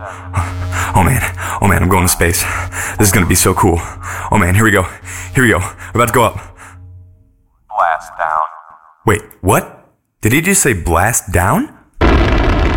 Oh man, I'm going to space. This is gonna be so cool. Oh man, here we go. We're about to go up. Blast down. Wait, what? Did he just say blast down?